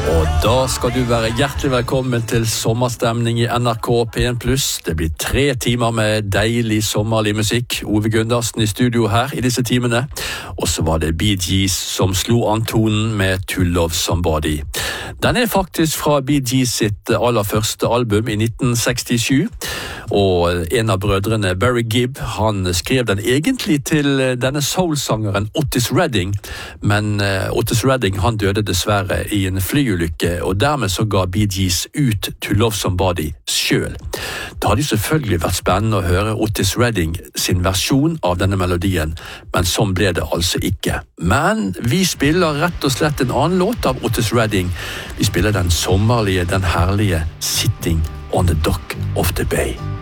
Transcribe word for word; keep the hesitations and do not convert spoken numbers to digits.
Og da skal du være hjertelig velkommen til sommerstemning i N R K P en pluss. Det blir tre timer med deilig sommerlig musikk. Ove Gundersen i studio her i disse timene. Og så var det Bee Gees som slo an tonen med To Love Somebody. Den er faktisk fra Bee Gees sitt aller første album i nitten sekstisju. Og en av brødrene, Barry Gibb, han skrev den egentlig til denne soul-sangeren Otis Redding. Men Otis Redding, han døde dessverre i en flyulykke, og dermed så ga Bee Gees ut To Love Somebody selv. Det hadde jo selvfølgelig vært spennende å høre Otis Redding sin versjon av denne melodien, men sånn ble det altså ikke. Men vi spiller rett og slett en annen låt av Otis Redding. Vi spiller den sommerlige, den herlige Sitting on the Dock of the Bay.